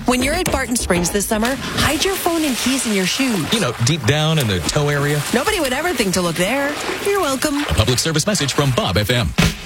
When you're at Barton Springs this summer, hide your phone and keys in your shoes. You know, deep down in the toe area. Nobody would ever think to look there. You're welcome. A public service message from Bob FM.